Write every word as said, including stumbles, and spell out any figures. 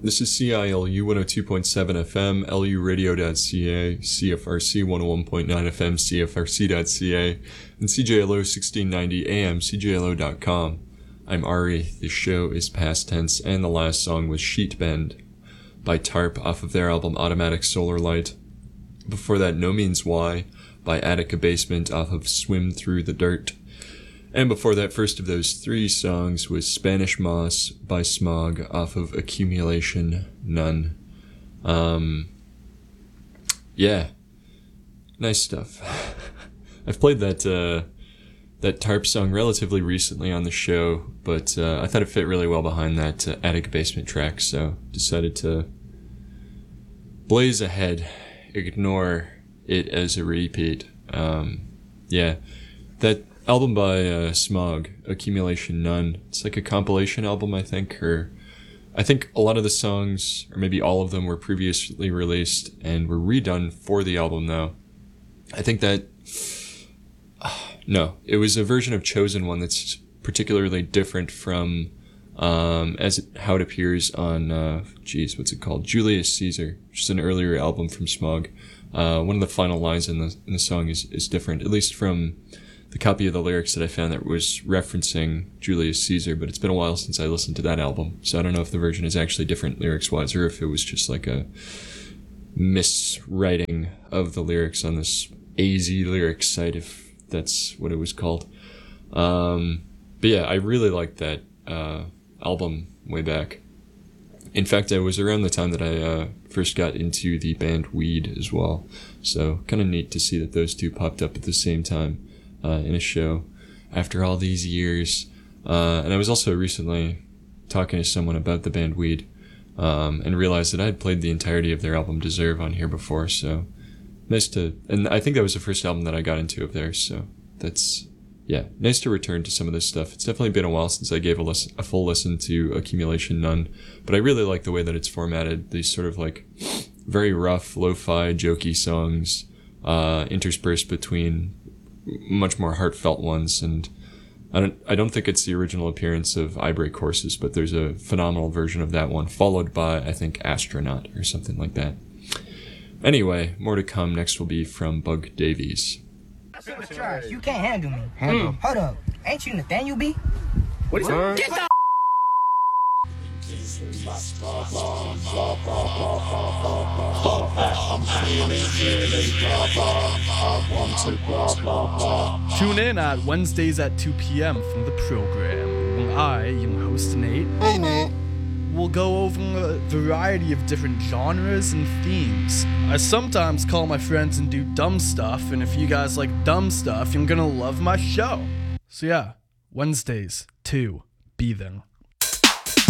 This is C I L U one oh two point seven F M, L U radio dot C A, C F R C one oh one point nine F M, C F R C dot C A, and C J L O sixteen ninety A M, C J L O dot com. I'm Ari. The show is past tense, and the last song was Sheet Bend by Tarp off of their album Automatic Solar Light. Before that, No Means Why by Attica Basement off of Swim Through the Dirt. And before that, first of those three songs was Spanish Moss by Smog off of Accumulation None. Um, yeah, nice stuff. I've played that uh, that Tarp song relatively recently on the show, but uh, I thought it fit really well behind that uh, Attic Basement track, so decided to blaze ahead, ignore it as a repeat. Um, yeah, that album by uh, Smog, Accumulation None. It's like a compilation album, I think, or I think a lot of the songs, or maybe all of them, were previously released and were redone for the album, though. I think that... Uh, no, it was a version of Chosen One that's particularly different from um, as it, how it appears on, uh, geez, what's it called? Julius Caesar, which is an earlier album from Smog. Uh, one of the final lines in the in the song is, is different, at least from the copy of the lyrics that I found that was referencing Julius Caesar, but it's been a while since I listened to that album, so I don't know if the version is actually different lyrics-wise or if it was just like a miswriting of the lyrics on this A Z lyrics site, if that's what it was called. Um, but yeah, I really liked that uh, album way back. In fact, it was around the time that I uh, first got into the band Weed as well, so kind of neat to see that those two popped up at the same time. Uh, in a show after all these years. Uh, and I was also recently talking to someone about the band Weed um, and realized that I had played the entirety of their album Deserve on here before, so nice to... And I think that was the first album that I got into of theirs, so that's... Yeah, nice to return to some of this stuff. It's definitely been a while since I gave a, listen, a full listen to Accumulation None, but I really like the way that it's formatted. These sort of like very rough, lo-fi, jokey songs uh, interspersed between much more heartfelt ones, and I don't I don't think it's the original appearance of I Break Horses, but there's a phenomenal version of that one, followed by, I think, Astronaut or something like that. Anyway, more to come. Next will be from Bug Davies. You can't handle me. Handle. Mm. Hold up. Ain't you Nathaniel B? What is that? Get the Tune in at Wednesdays at two p.m. from the program, when I, young host Nate, Hey Nate, will go over a variety of different genres and themes. I sometimes call my friends and do dumb stuff, and if you guys like dumb stuff, you're gonna love my show. So yeah, Wednesdays, two, be there.